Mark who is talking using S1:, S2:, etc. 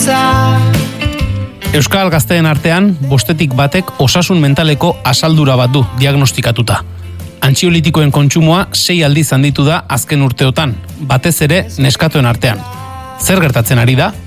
S1: Euskal gazteen artean, 5 osasun mentaleko asaldura bat du diagnostikatuta. Antxiolitikoen kontsumoa 6 aldiz handitu da azken urteotan, batez ere neskatoen artean. Zer gertatzen ari da?